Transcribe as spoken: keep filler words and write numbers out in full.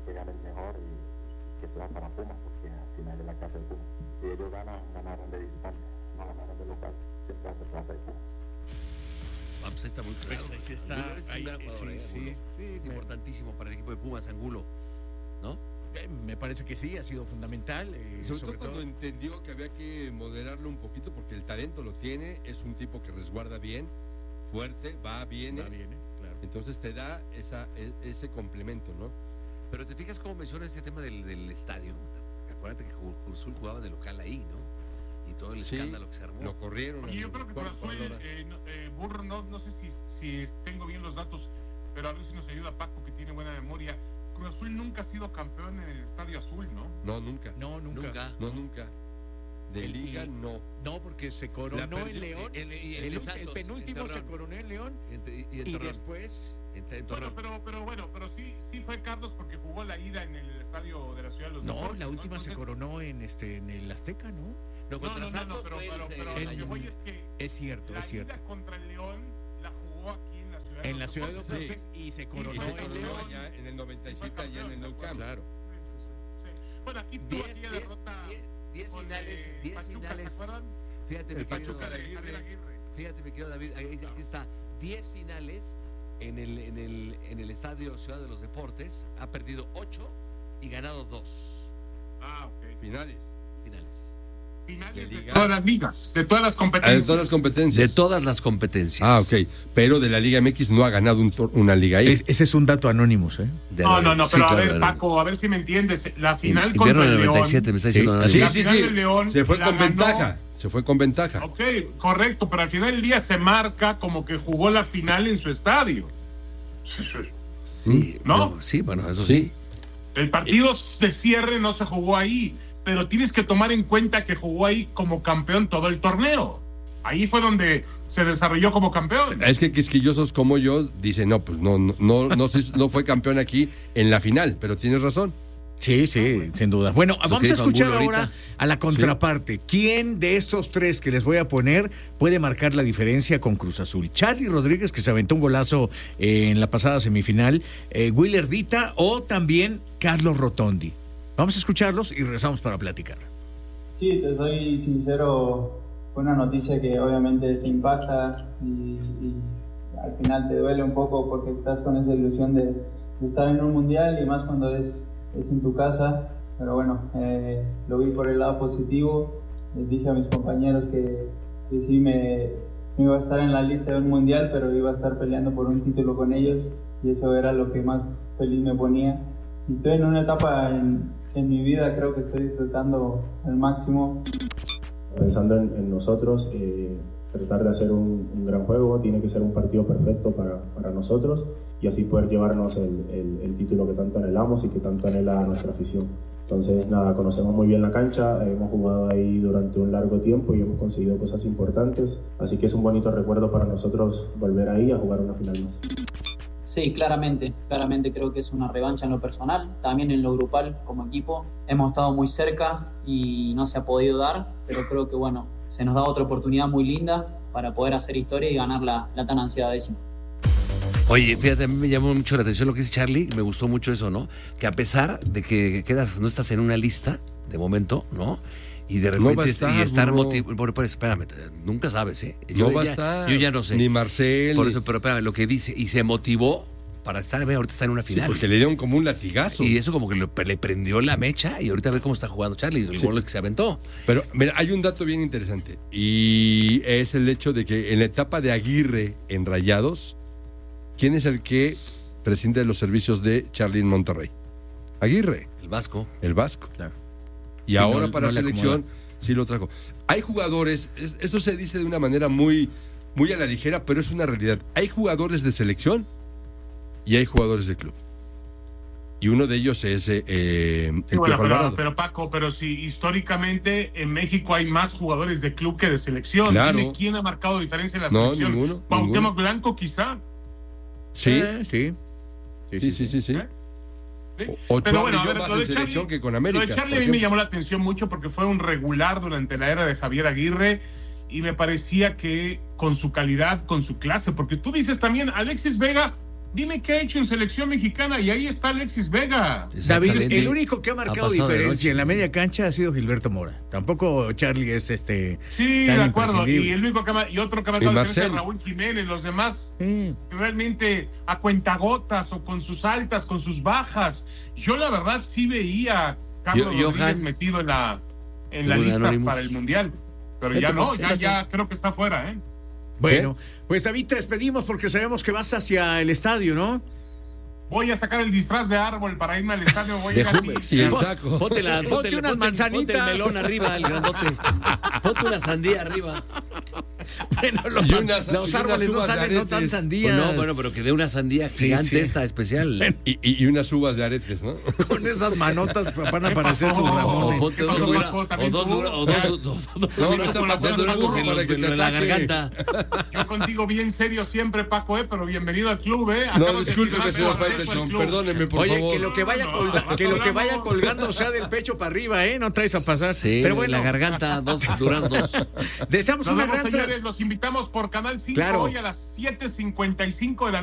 que gane el mejor y que sea para Pumas, porque al final es la casa de Pumas. Si ellos ganan, ganaron de visitante, no ganaron de local, siempre va a ser plaza de Pumas. Vamos, ahí está muy claro. Pues ahí sí está. Angulo es, Ahí, un gran jugador, sí, eh, sí, Angulo. sí, Es me, importantísimo para el equipo de Pumas, Angulo, ¿no? eh, me parece que sí, ha sido fundamental. Eh, Sobre, sobre todo cuando todo. entendió que había que moderarlo un poquito porque el talento lo tiene, es un tipo que resguarda bien, fuerte, va, viene. Va bien, eh, claro. Entonces te da esa, e- ese complemento, ¿no? Pero te fijas cómo menciona ese tema del, del estadio. Acuérdate que Cruz Azul jugaba de local ahí, ¿no? Y todo el Sí, escándalo que se armó. Lo corrieron. Oye, yo creo que Cruz por Azul, eh, no, eh, Burro, no, no sé si, si tengo bien los datos, pero a ver si nos ayuda Paco, que tiene buena memoria. Cruz Azul nunca ha sido campeón en el Estadio Azul, ¿no? No, nunca. No, nunca. Nunca. No, nunca. De El- liga, no. No, porque se coronó La en perdió- León. en- en- en- el, en el Santos, penúltimo en se Torreón. coronó en León En- y, y en y Torreón. después. En, en Bueno, Torreón. pero, pero bueno, pero sí, sí fue Carlos porque jugó la ida en el estadio de la Ciudad de los No, Deportes, la última Entonces, se coronó en este en el Azteca, ¿no? No, No, contra no, no, no, Santos pero, fue pero, ese- pero el- lo que voy es que Es cierto, la es cierto. ida contra el León la jugó aquí en la Ciudad de En los la ciudad de los Deportes. Deportes y se Sí, coronó Y se no, en coronó León. allá en el noventa y siete, allá en el Nou Camp. Claro. Sí, sí, sí. Bueno, aquí tuvo diez, aquella diez, derrota diez, diez con, finales, eh, diez Pachuca, finales. ¿se acuerdan? Fíjate, mi El querido, Pachuca de Javier Aguirre. Aguirre. fíjate, mi querido David, ahí- aquí está. diez finales en el, en el, en el estadio Ciudad de los Deportes. Ha perdido ocho y ganado dos Ah, ok. Finales. finales. Finales De de, liga. todas las ligas, de todas las Ah, competencias. de todas las competencias. De todas las competencias. Ah, ok. Pero de la Liga M X no ha ganado un tor- una liga ahí. Es- ese es un dato anónimos, ¿eh? De No, la- no, no, sí, pero a claro, ver, de la- Paco, a ver si me entiendes. La final Invierno contra del el noventa y León. siete, me está diciendo Sí, David. Sí, la sí, final sí. del León Se fue la con ganó. ventaja. Se fue con ventaja. Ok, correcto, pero al final del día se marca como que jugó la final en su estadio. Sí, ¿No? Sí, bueno, eso sí. El partido de cierre no se jugó ahí, pero tienes que tomar en cuenta que jugó ahí como campeón todo el torneo. Ahí fue donde se desarrolló como campeón. Es que quisquillosos como yo dicen, no, pues no, no, no, no, se- no fue campeón aquí en la final, pero tienes razón. Sí, sí, sin duda. Bueno, vamos que a dijo escuchar Angulo ahora ahorita. a la contraparte. ¿Quién de estos tres que les voy a poner puede marcar la diferencia con Cruz Azul? Charly Rodríguez, que se aventó un golazo eh, en la pasada semifinal, eh, Willer Dita o también Carlos Rotondi. Vamos a escucharlos y regresamos para platicar. Sí, te soy sincero, fue una noticia que obviamente te impacta y, y al final te duele un poco porque estás con esa ilusión de, de estar en un mundial y más cuando es, es en tu casa, pero bueno, eh, lo vi por el lado positivo, les dije a mis compañeros que, que sí me, me iba a estar en la lista de un mundial, pero iba a estar peleando por un título con ellos y eso era lo que más feliz me ponía. Y estoy en una etapa en, en mi vida, creo que estoy disfrutando al máximo. Pensando en, en nosotros, eh, tratar de hacer un, un gran juego, tiene que ser un partido perfecto para, para nosotros y así poder llevarnos el, el, el título que tanto anhelamos y que tanto anhela nuestra afición. Entonces, nada, conocemos muy bien la cancha, hemos jugado ahí durante un largo tiempo y hemos conseguido cosas importantes, así que es un bonito recuerdo para nosotros volver ahí a jugar una final más. Sí, claramente, claramente creo que es una revancha en lo personal, también en lo grupal como equipo. Hemos estado muy cerca y no se ha podido dar, pero creo que bueno, se nos da otra oportunidad muy linda para poder hacer historia y ganar la, la tan ansiada décima. Oye, fíjate, a mí me llamó mucho la atención lo que dice Charly, me gustó mucho eso, ¿no? Que a pesar de que quedas, no estás en una lista, de momento, ¿no? Y de repente No va a estar, y estar burro. motivado. Bueno, pues espérame, nunca sabes, ¿eh? No va a ya, estar. Yo ya no sé. Ni Marcel. Por ni- eso, pero espérame, lo que dice, y se motivó para estar, ve, ahorita está en una Sí, final. porque le dieron como un latigazo. Y eso como que lo- le prendió la mecha y ahorita ve cómo está jugando Charly, el Sí. gol que se aventó. Pero mira, hay un dato bien interesante y es el hecho de que en la etapa de Aguirre en Rayados, ¿quién es el que prescinde de los servicios de Charly en Monterrey? Aguirre, El Vasco. el vasco. Claro. Y Sí, ahora no- para no le selección sí lo trajo. Hay jugadores, es- eso se dice de una manera muy, muy a la ligera, pero es una realidad. Hay jugadores de selección y hay jugadores de club. Y uno de ellos es eh, el Sí, bueno, Piojo pero, Alvarado. pero Paco, pero si históricamente en México hay más jugadores de club que de selección. Claro. ¿Quién, quién ha marcado diferencia en la No, selección? ninguno, Cuauhtémoc ninguno. Blanco, quizá. Sí, Eh, sí. sí, sí, sí, sí. ¿Eh? ¿Sí? Ochoa Pero bueno, a brilló ver, más lo en de Charly- selección que con Lo América. de Charly por a mí me ejemplo. llamó la atención mucho porque fue un regular durante la era de Javier Aguirre y me parecía que con su calidad, con su clase, porque tú dices también, Alexis Vega Dime qué ha hecho en selección mexicana y ahí está Alexis Vega. David, el único que ha marcado Ha diferencia en la media cancha ha sido Gilberto Mora. Tampoco Charlie es este. Sí, tan de acuerdo. imprescindible. Y el único que ha, y otro que ha marcado Y diferencia es Marcel. Raúl Jiménez. Los demás Sí. realmente a cuentagotas o con sus altas, con sus bajas. Yo la verdad sí veía a Carlos Yo- Rodríguez Johan. metido en la en la Según lista Anonymous. para el Mundial. Pero Vete, ya no, Max, ya, vete. ya creo que está fuera, ¿eh? Bueno, pues David, te despedimos porque sabemos que vas hacia el estadio, ¿no? Voy a sacar el disfraz de árbol para irme al estadio. Voy a De ir así. Jumex. Y el Pon- saco. Ponte, la, Ponte ponte, unas ponte- manzanitas. ponte el melón arriba, el grandote. Ponte una sandía arriba. Bueno, lo- Y unas- los y unas árboles no uvas de salen, no tan aretes. sandías. Pues no, bueno, pero que dé una sandía gigante sí. esta especial. Y, y- y unas uvas de aretes, ¿no? Con esas manotas van a parecer sus pasó? O ramones. ponte ¿Qué dos pasó, dura- Paco? o También dos tú. dura- o dos- dos- dos- dos- No, dos- me está dos pasando el duraznos burro en los- para que en te la ataque. garganta. Yo contigo bien serio siempre, Paco, ¿eh? Pero bienvenido al club, ¿eh? No, Acabas de discúlpeme, firmar señor por acceso al Faitelson, club. perdóneme, por Oye, favor. que lo que vaya No, colga- no, que lo que hablamos. vaya colgando sea del pecho para arriba, ¿eh? No traes a pasar. Sí, Pero bueno, la garganta, dos duraznos. deseamos Nos una vemos, gran señores. Los invitamos por Canal cinco Claro. hoy a las siete cincuenta y cinco de la